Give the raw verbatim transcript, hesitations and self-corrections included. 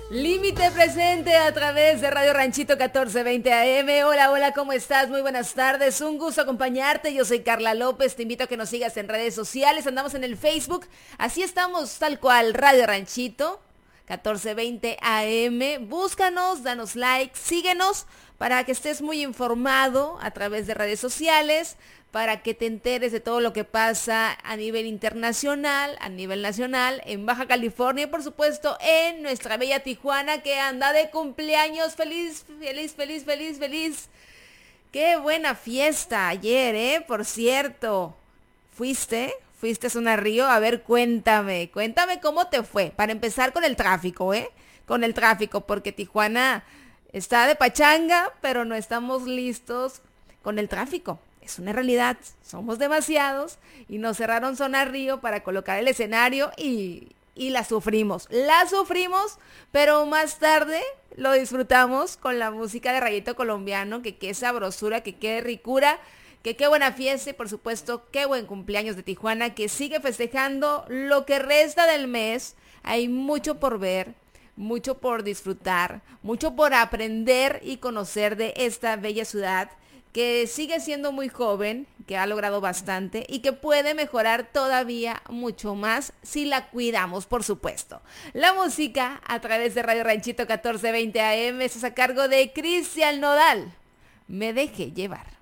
Límite presente a través de Radio Ranchito catorce veinte A M. Hola, hola, ¿cómo estás? Muy buenas tardes. Un gusto acompañarte. Yo soy Carla López. Te invito a que nos sigas en redes sociales. Andamos en el Facebook. Así estamos, tal cual, Radio Ranchito catorce veinte A M. Búscanos, danos like, síguenos para que estés muy informado a través de redes sociales, para que te enteres de todo lo que pasa a nivel internacional, a nivel nacional, en Baja California y por supuesto en nuestra bella Tijuana que anda de cumpleaños. Feliz, feliz, feliz, feliz, feliz. Qué buena fiesta ayer, ¿eh? Por cierto, ¿fuiste? ¿Fuiste a Zona Río? A ver, cuéntame, cuéntame cómo te fue. Para empezar con el tráfico, ¿eh? Con el tráfico, porque Tijuana está de pachanga, pero no estamos listos con el tráfico. Es una realidad, somos demasiados y nos cerraron Zona Río para colocar el escenario y, y la sufrimos. La sufrimos, pero más tarde lo disfrutamos con la música de Rayito Colombiano, que qué sabrosura, que qué ricura, que qué buena fiesta y por supuesto qué buen cumpleaños de Tijuana, que sigue festejando lo que resta del mes. Hay mucho por ver, mucho por disfrutar, mucho por aprender y conocer de esta bella ciudad que sigue siendo muy joven, que ha logrado bastante y que puede mejorar todavía mucho más si la cuidamos, por supuesto. La música a través de Radio Ranchito catorce veinte A M es a cargo de Cristian Nodal. Me dejé llevar.